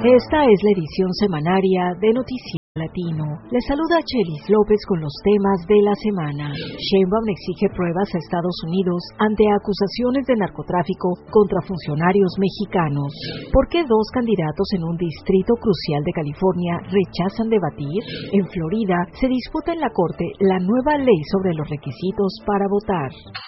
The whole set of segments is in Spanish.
Esta es la edición semanaria de Noticiero Latino. Les saluda Chelis López con los temas de la semana. Sheinbaum exige pruebas a Estados Unidos ante acusaciones de narcotráfico contra funcionarios mexicanos. ¿Por qué dos candidatos en un distrito crucial de California rechazan debatir? En Florida se disputa en la Corte la nueva ley sobre los requisitos para votar.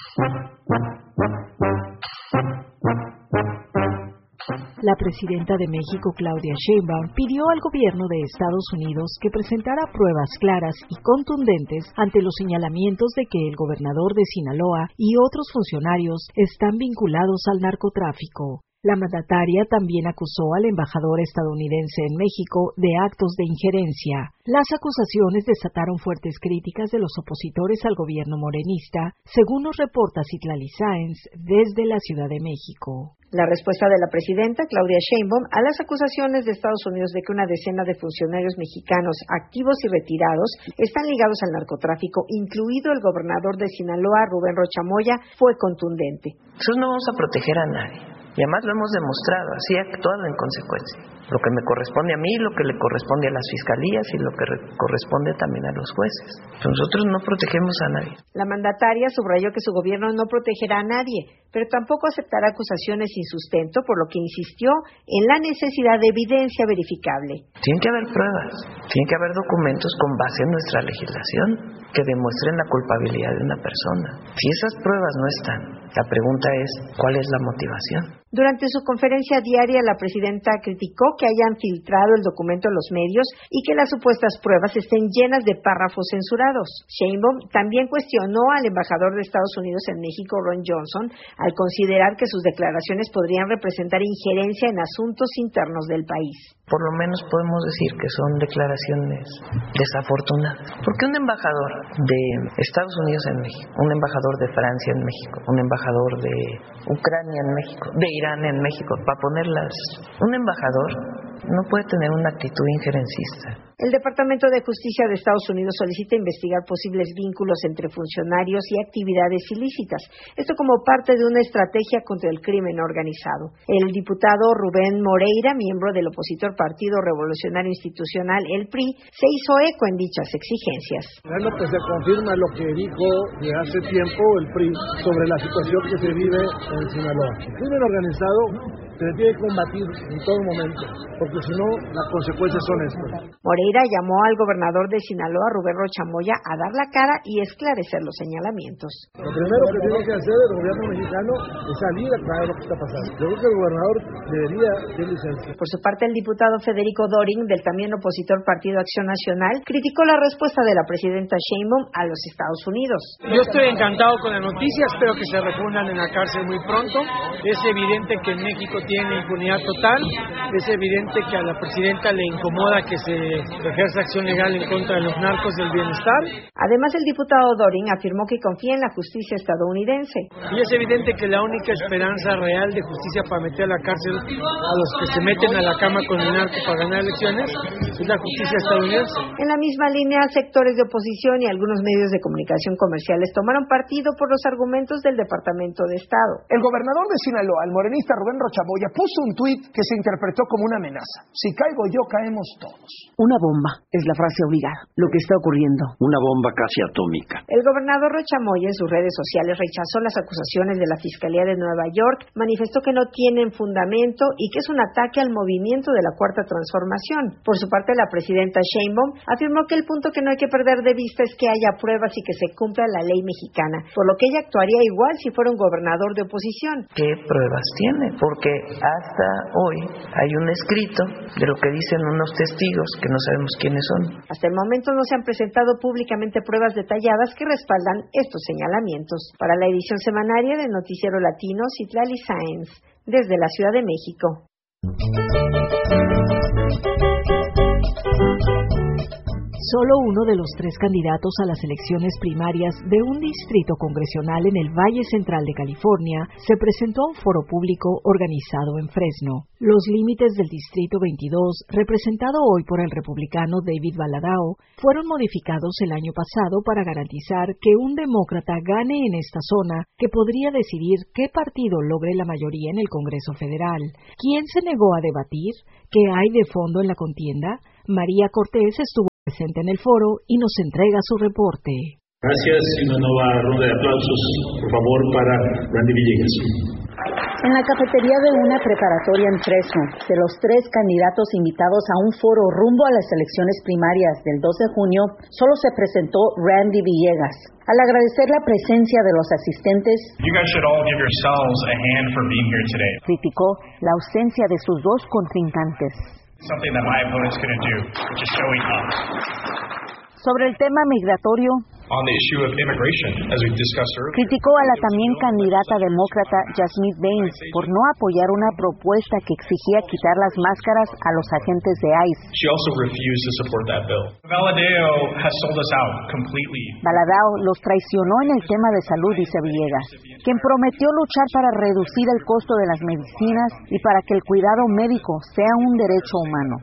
La presidenta de México, Claudia Sheinbaum, pidió al gobierno de Estados Unidos que presentara pruebas claras y contundentes ante los señalamientos de que el gobernador de Sinaloa y otros funcionarios están vinculados al narcotráfico. La mandataria también acusó al embajador estadounidense en México de actos de injerencia. Las acusaciones desataron fuertes críticas de los opositores al gobierno morenista, según nos reporta Citlali Sáenz desde la Ciudad de México. La respuesta de la presidenta, Claudia Sheinbaum, a las acusaciones de Estados Unidos de que una decena de funcionarios mexicanos activos y retirados están ligados al narcotráfico, incluido el gobernador de Sinaloa, Rubén Rocha Moya, fue contundente. Nosotros no vamos a proteger a nadie. Y además lo hemos demostrado, así ha actuado en consecuencia. Lo que me corresponde a mí, lo que le corresponde a las fiscalías y lo que corresponde también a los jueces. Nosotros no protegemos a nadie. La mandataria subrayó que su gobierno no protegerá a nadie, pero tampoco aceptará acusaciones sin sustento, por lo que insistió en la necesidad de evidencia verificable. Tienen que haber pruebas, tienen que haber documentos con base en nuestra legislación que demuestren la culpabilidad de una persona. Si esas pruebas no están, la pregunta es, ¿cuál es la motivación? Durante su conferencia diaria, la presidenta criticó que hayan filtrado el documento a los medios y que las supuestas pruebas estén llenas de párrafos censurados. Sheinbaum también cuestionó al embajador de Estados Unidos en México, Ron Johnson, al considerar que sus declaraciones podrían representar injerencia en asuntos internos del país. Por lo menos podemos decir que son declaraciones desafortunadas. Porque un embajador de Estados Unidos en México, un embajador de Francia en México, un embajador de Ucrania en México, de Irán en México, para ponerlas, un embajador no puede tener una actitud injerencista. El Departamento de Justicia de Estados Unidos solicita investigar posibles vínculos entre funcionarios y actividades ilícitas, esto como parte de una estrategia contra el crimen organizado. El diputado Rubén Moreira, miembro del opositor Partido Revolucionario Institucional, el PRI, se hizo eco en dichas exigencias. Bueno, pues se confirma lo que dijo de hace tiempo el PRI sobre la situación que se vive en Sinaloa. El crimen organizado se tiene que combatir en todo momento, porque si no, las consecuencias son estas. Moreira llamó al gobernador de Sinaloa, Rubén Rocha Moya, a dar la cara y esclarecer los señalamientos. Lo primero que tiene que hacer el gobierno mexicano es salir a aclarar lo que está pasando. Yo creo que el gobernador debería tener licencia. Por su parte, el diputado Federico Doring, del también opositor Partido Acción Nacional, criticó la respuesta de la presidenta Sheinbaum a los Estados Unidos. Yo estoy encantado con la noticia, espero que se refundan en la cárcel muy pronto. Es evidente que en México tiene impunidad total, es evidente que a la presidenta le incomoda que se ejerza acción legal en contra de los narcos del bienestar. Además, el diputado Doring afirmó que confía en la justicia estadounidense. Y es evidente que la única esperanza real de justicia para meter a la cárcel a los que se meten a la cama con el narco para ganar elecciones es la justicia estadounidense. En la misma línea, sectores de oposición y algunos medios de comunicación comerciales tomaron partido por los argumentos del Departamento de Estado. El gobernador de Sinaloa, el morenista Rubén Rocha Moya, puso un tuit que se interpretó como una amenaza. Si caigo yo, caemos todos. Una bomba es la frase obligada, lo que está ocurriendo. Una bomba casi atómica. El gobernador Rocha Moya en sus redes sociales rechazó las acusaciones de la Fiscalía de Nueva York, manifestó que no tienen fundamento y que es un ataque al movimiento de la Cuarta Transformación. Por su parte, la presidenta Sheinbaum afirmó que el punto que no hay que perder de vista es que haya pruebas y que se cumpla la ley mexicana, por lo que ella actuaría igual si fuera un gobernador de oposición. ¿Qué pruebas tiene? Porque hasta hoy hay un escrito de lo que dicen unos testigos que no sabemos quiénes son. Hasta el momento no se han presentado públicamente pruebas detalladas que respaldan estos señalamientos. Para la edición semanaria de Noticiero Latino, Citlali Sáenz, desde la Ciudad de México. Solo uno de los 3 candidatos a las elecciones primarias de un distrito congresional en el Valle Central de California se presentó a un foro público organizado en Fresno. Los límites del Distrito 22, representado hoy por el republicano David Valadao, fueron modificados el año pasado para garantizar que un demócrata gane en esta zona, que podría decidir qué partido logre la mayoría en el Congreso Federal. ¿Quién se negó a debatir? ¿Qué hay de fondo en la contienda? María Cortés estuvo presente en el foro y nos entrega su reporte. Gracias y una nueva ronda de aplausos, por favor, para Randy Villegas. En la cafetería de una preparatoria en Fresno, de los 3 candidatos invitados a un foro rumbo a las elecciones primarias del 2 de junio, solo se presentó Randy Villegas. Al agradecer la presencia de los asistentes, criticó la ausencia de sus 2 contrincantes. Sobre el tema migratorio, criticó a la también candidata demócrata Jasmine Baines por no apoyar una propuesta que exigía quitar las máscaras a los agentes de ICE. Valadao los traicionó en el tema de salud, dice Villegas, quien prometió luchar para reducir el costo de las medicinas y para que el cuidado médico sea un derecho humano.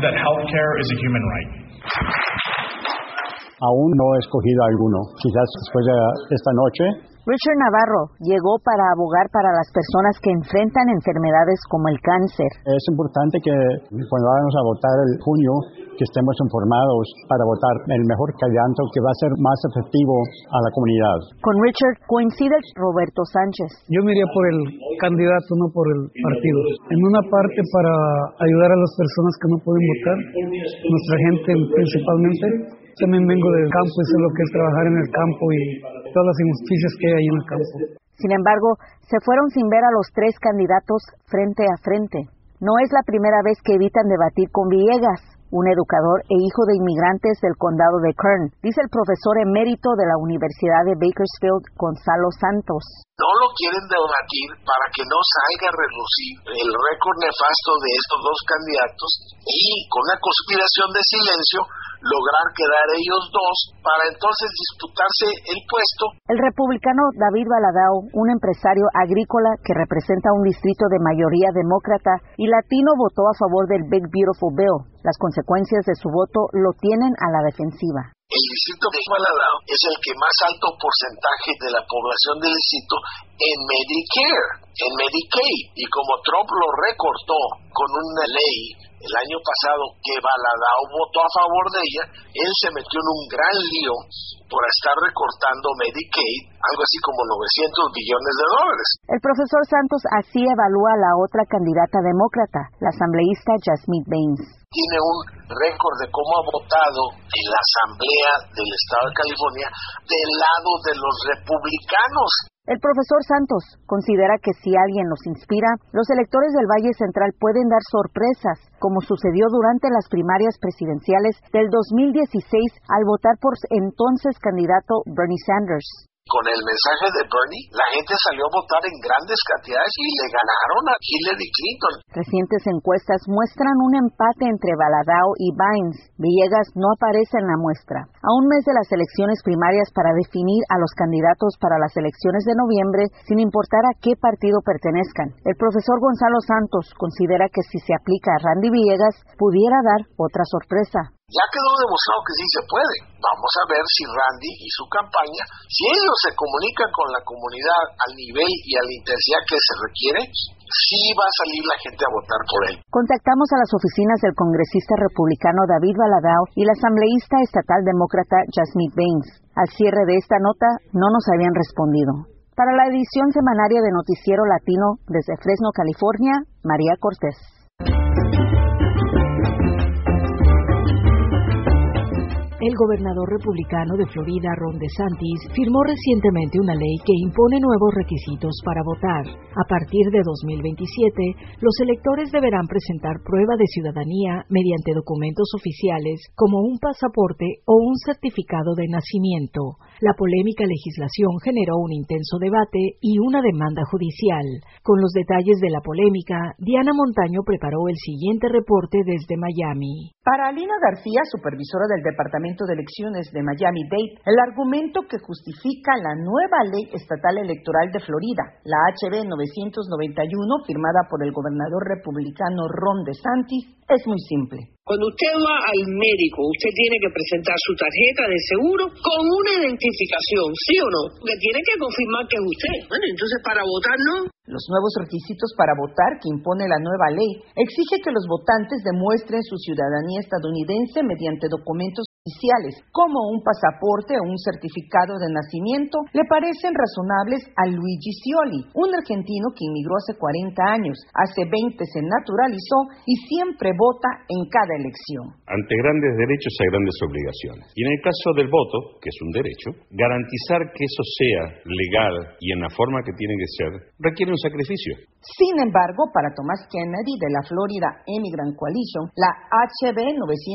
Aún no he escogido alguno. Quizás después de esta noche. Richard Navarro llegó para abogar para las personas que enfrentan enfermedades como el cáncer. Es importante que cuando vayamos a votar el junio, que estemos informados para votar el mejor candidato que va a ser más efectivo a la comunidad. Con Richard coincide Roberto Sánchez. Yo me iría por el candidato, no por el partido. En una parte para ayudar a las personas que no pueden votar, nuestra gente principalmente. También vengo del campo y sé lo que es trabajar en el campo y todas las injusticias que hay en el campo. Sin embargo, se fueron sin ver a los 3 candidatos frente a frente. No es la primera vez que evitan debatir con Villegas, un educador e hijo de inmigrantes del condado de Kern, dice el profesor emérito de la Universidad de Bakersfield, Gonzalo Santos. No lo quieren debatir para que no salga a relucir el récord nefasto de estos 2 candidatos y con una conspiración de silencio lograr quedar ellos 2 para entonces disputarse el puesto. El republicano David Valadao, un empresario agrícola que representa un distrito de mayoría demócrata y latino, votó a favor del Big Beautiful Bill. Las consecuencias de su voto lo tienen a la defensiva. El distrito de Valadao es el que más alto porcentaje de la población del distrito en Medicare, en Medicaid, y como Trump lo recortó con una ley el año pasado que Valadao votó a favor de ella, él se metió en un gran lío por estar recortando Medicaid, algo así como $900 billones. El profesor Santos así evalúa a la otra candidata demócrata, la asambleísta Jasmine Baines. Tiene un récord de cómo ha votado en la Asamblea del Estado de California del lado de los republicanos. El profesor Santos considera que si alguien los inspira, los electores del Valle Central pueden dar sorpresas, como sucedió durante las primarias presidenciales del 2016 al votar por entonces candidato Bernie Sanders. Con el mensaje de Bernie, la gente salió a votar en grandes cantidades y le ganaron a Hillary Clinton. Recientes encuestas muestran un empate entre Valadao y Baines. Villegas no aparece en la muestra. A un mes de las elecciones primarias para definir a los candidatos para las elecciones de noviembre, sin importar a qué partido pertenezcan, el profesor Gonzalo Santos considera que si se aplica a Randy Villegas, pudiera dar otra sorpresa. Ya quedó demostrado que sí se puede. Vamos a ver si Randy y su campaña, si ellos se comunican con la comunidad al nivel y a la intensidad que se requiere, sí va a salir la gente a votar por él. Contactamos a las oficinas del congresista republicano David Valadao y la asambleísta estatal demócrata Jasmine Baines. Al cierre de esta nota no nos habían respondido. Para la edición semanaria de Noticiero Latino desde Fresno, California, María Cortés. El gobernador republicano de Florida, Ron DeSantis, firmó recientemente una ley que impone nuevos requisitos para votar. A partir de 2027, los electores deberán presentar prueba de ciudadanía mediante documentos oficiales como un pasaporte o un certificado de nacimiento. La polémica legislación generó un intenso debate y una demanda judicial. Con los detalles de la polémica, Diana Montaño preparó el siguiente reporte desde Miami. Para Alina García, supervisora del Departamento de Elecciones de Miami-Dade, el argumento que justifica la nueva ley estatal electoral de Florida, la HB 991, firmada por el gobernador republicano Ron DeSantis, es muy simple. Cuando usted va al médico, usted tiene que presentar su tarjeta de seguro con una identificación, ¿sí o no? Que tiene que confirmar que es usted. Bueno, entonces para votar, ¿no? Los nuevos requisitos para votar que impone la nueva ley exige que los votantes demuestren su ciudadanía estadounidense mediante documentos oficiales, como un pasaporte o un certificado de nacimiento, le parecen razonables a Luigi Scioli, un argentino que inmigró hace 40 años, hace 20 se naturalizó y siempre vota en cada elección. Ante grandes derechos hay grandes obligaciones. Y en el caso del voto, que es un derecho, garantizar que eso sea legal y en la forma que tiene que ser, requiere un sacrificio. Sin embargo, para Thomas Kennedy de la Florida Immigrant Coalition, la HB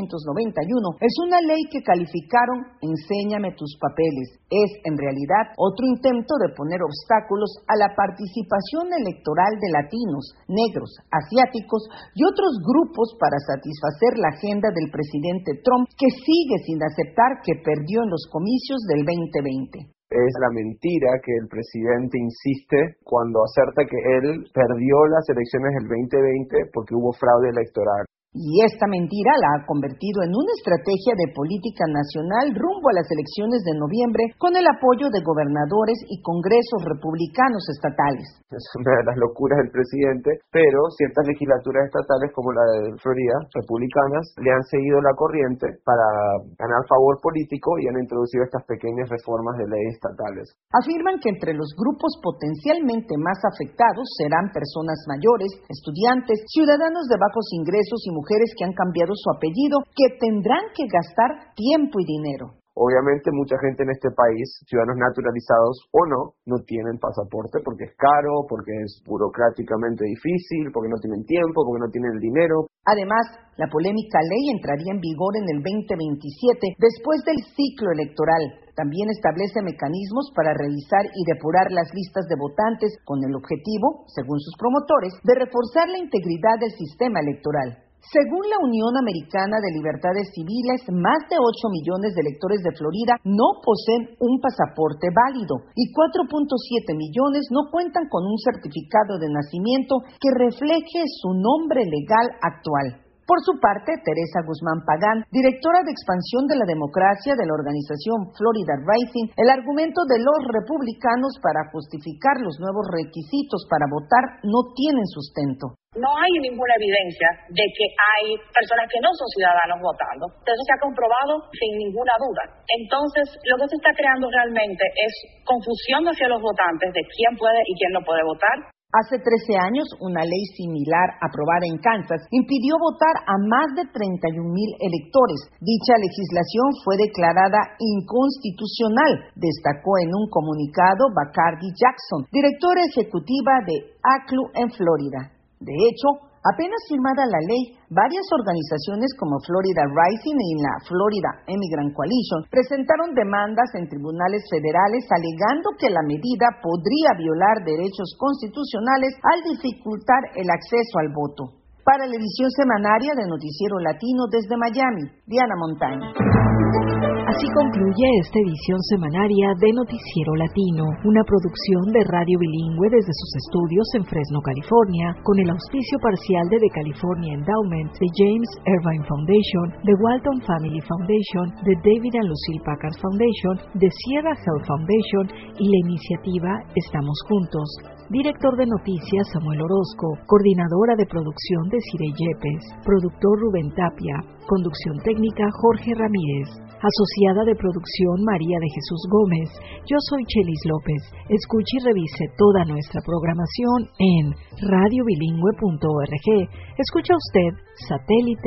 991 es una ley que calificaron "enséñame tus papeles". Es, en realidad, otro intento de poner obstáculos a la participación electoral de latinos, negros, asiáticos y otros grupos para satisfacer la agenda del presidente Trump, que sigue sin aceptar que perdió en los comicios del 2020. Es la mentira que el presidente insiste cuando acerta que él perdió las elecciones del 2020 porque hubo fraude electoral. Y esta mentira la ha convertido en una estrategia de política nacional rumbo a las elecciones de noviembre con el apoyo de gobernadores y congresos republicanos estatales. Es una de las locuras del presidente, pero ciertas legislaturas estatales como la de Florida, republicanas, le han seguido la corriente para ganar favor político y han introducido estas pequeñas reformas de leyes estatales. Afirman que entre los grupos potencialmente más afectados serán personas mayores, estudiantes, ciudadanos de bajos ingresos y mujeres que han cambiado su apellido, que tendrán que gastar tiempo y dinero. Obviamente mucha gente en este país, ciudadanos naturalizados o no tienen pasaporte porque es caro, porque es burocráticamente difícil, porque no tienen tiempo, porque no tienen el dinero. Además, la polémica ley entraría en vigor en el 2027, después del ciclo electoral. También establece mecanismos para revisar y depurar las listas de votantes con el objetivo, según sus promotores, de reforzar la integridad del sistema electoral. Según la Unión Americana de Libertades Civiles, más de 8 millones de electores de Florida no poseen un pasaporte válido y 4.7 millones no cuentan con un certificado de nacimiento que refleje su nombre legal actual. Por su parte, Teresa Guzmán Pagán, directora de expansión de la democracia de la organización Florida Rising, el argumento de los republicanos para justificar los nuevos requisitos para votar no tienen sustento. No hay ninguna evidencia de que hay personas que no son ciudadanos votando. Eso se ha comprobado sin ninguna duda. Entonces, lo que se está creando realmente es confusión hacia los votantes de quién puede y quién no puede votar. Hace 13 años, una ley similar aprobada en Kansas impidió votar a más de 31,000 electores. Dicha legislación fue declarada inconstitucional, destacó en un comunicado Bacardi Jackson, directora ejecutiva de ACLU en Florida. De hecho, apenas firmada la ley, varias organizaciones como Florida Rising y la Florida Immigrant Coalition presentaron demandas en tribunales federales alegando que la medida podría violar derechos constitucionales al dificultar el acceso al voto. Para la edición semanaria de Noticiero Latino desde Miami, Diana Montaño. Así concluye esta edición semanaria de Noticiero Latino, una producción de Radio Bilingüe desde sus estudios en Fresno, California, con el auspicio parcial de The California Endowment, de James Irvine Foundation, de Walton Family Foundation, de David and Lucille Packard Foundation, de Sierra Health Foundation y la iniciativa Estamos Juntos. Director de Noticias Samuel Orozco, coordinadora de producción de Cire Yepes, productor Rubén Tapia, conducción técnica Jorge Ramírez, asociada de producción María de Jesús Gómez. Yo soy Chelis López. Escuche y revise toda nuestra programación en radiobilingüe.org. Escucha usted Satélite